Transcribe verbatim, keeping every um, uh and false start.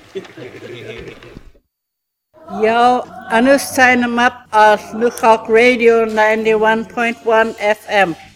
Ja, anu sign 'em up as Lukhak Radio ninety-one point one F M.